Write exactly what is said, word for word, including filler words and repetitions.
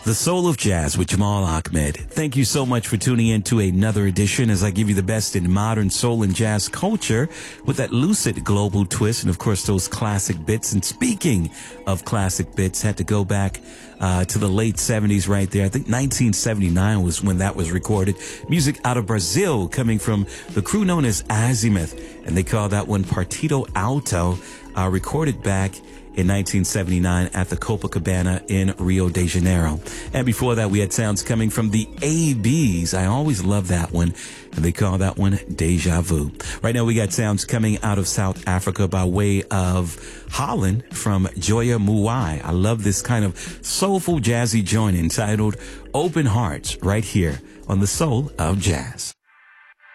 The Soul of Jazz with Jamal Ahmed. Thank you so much for tuning in to another edition as I give you the best in modern soul and jazz culture with that lucid global twist and, of course, those classic bits. And speaking of classic bits, had to go back uh, to the late seventies right there. I think nineteen seventy-nine was when that was recorded. Music out of Brazil coming from the crew known as Azimuth, and they call that one Partido Alto, uh, recorded back in nineteen seventy-nine at the Copacabana in Rio de Janeiro. And before that, we had sounds coming from the A Bs. I always love that one. And they call that one Deja Vu. Right now, we got sounds coming out of South Africa by way of Holland from Joya Muwai. I love this kind of soulful jazzy joint entitled Open Hearts right here on The Soul of Jazz.